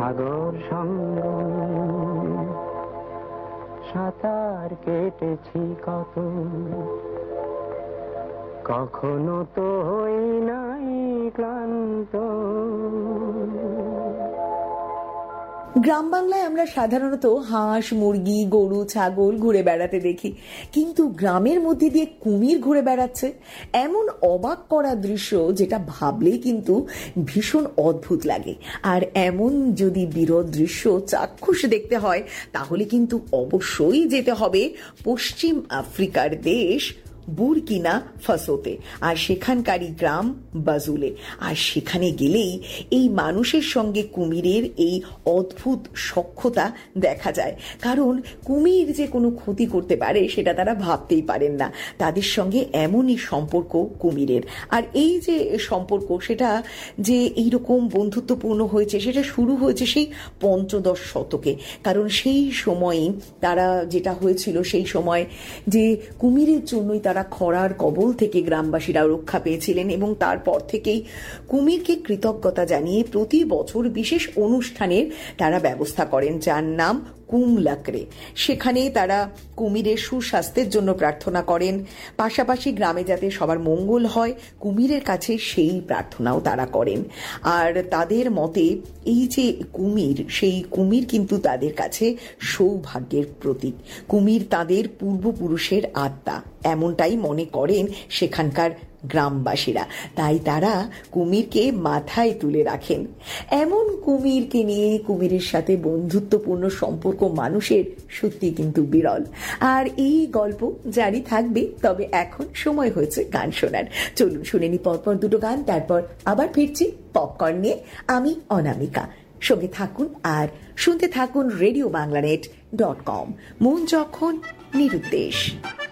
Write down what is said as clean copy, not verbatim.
সাগর সঙ্গম সাঁতার কেটেছি কত, কখনো তো হই নাই ক্লান্ত। গ্রাম বাংলায় আমরা সাধারণত হাঁস, মুরগি, গরু, ছাগল ঘুরে বেড়াতে দেখি, কিন্তু গ্রামের মধ্যে দিয়ে কুমির ঘুরে বেড়াচ্ছে, এমন অবাক করা দৃশ্য যেটা ভাবলেই কিন্তু ভীষণ অদ্ভুত লাগে। আর এমন যদি বিরল দৃশ্য চাক্ষুষ দেখতে হয় তাহলে কিন্তু অবশ্যই যেতে হবে পশ্চিম আফ্রিকার দেশ বুরকিনা ফাসোতে, আর সেখানকারই গ্রাম বাজুলে। আর সেখানে গেলেই এই মানুষের সঙ্গে কুমিরের এই অদ্ভুত সখ্যতা দেখা যায়, কারণ কুমির যে কোনো ক্ষতি করতে পারে সেটা তারা ভাবতেই পারেন না। তাদের সঙ্গে এমনই সম্পর্ক কুমিরের। আর এই যে সম্পর্ক সেটা যে এইরকম বন্ধুত্বপূর্ণ হয়েছে সেটা শুরু হয়েছে সেই পঞ্চদশ শতকে, কারণ সেই সময়ই তারা যেটা হয়েছিল সেই সময় যে কুমিরের জন্যই তারা খরার কবল থেকে গ্রামবাসীরা রক্ষা পেয়েছিলেন, এবং তারপর থেকেই কুমিরকে কৃতজ্ঞতা জানিয়ে প্রতি বছর বিশেষ অনুষ্ঠানের তারা ব্যবস্থা করেন, যার নাম কুমলাকড়ে। সেখানে তারা কুমিরের সুস্বাস্থ্যের জন্য প্রার্থনা করেন, পাশাপাশি গ্রামে যাতে সবার মঙ্গল হয় কুমিরের কাছে সেই প্রার্থনাও তারা করেন। আর তাদের মতে এই যে কুমির, সেই কুমির কিন্তু তাদের কাছে সৌভাগ্যের প্রতীক। কুমির তাদের পূর্বপুরুষের আত্মা, এমনটাই মনে করেন সেখানকার গ্রামবাসীরা। তাই তারা কুমিরকে মাথায় তুলে রাখেন। এমন কুমিরকে নিয়ে, কুমিরের সাথে বন্ধুত্বপূর্ণ সম্পর্ক মানুষের সত্যি কিন্তু বিরল। আর এই গল্প জারি থাকবে, তবে এখন সময় হয়েছে গান শোনার। চলুন শুনে নি পরপর দুটো গান, তারপর আবার ফিরছি পপকর্ন নিয়ে। আমি অনামিকা, সঙ্গে থাকুন আর শুনতে থাকুন RadioBanglaNet.com। মন যখন নিরুদ্দেশ।